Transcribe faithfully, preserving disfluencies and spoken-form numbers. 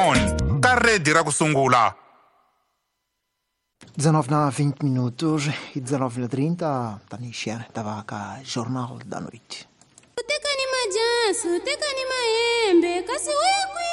on ka redi ra ku sungula. dezenove na vinte minutos e dezenove na trinta, está na encher, estava cá Jornal da Noite. Tekani majansu, tekani maembe, kasi uya